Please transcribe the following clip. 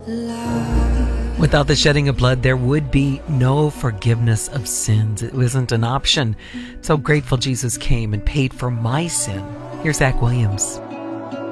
Without the shedding of blood, there would be no forgiveness of sins. It wasn't an option. So grateful Jesus came and paid for my sin. Here's Zach Williams.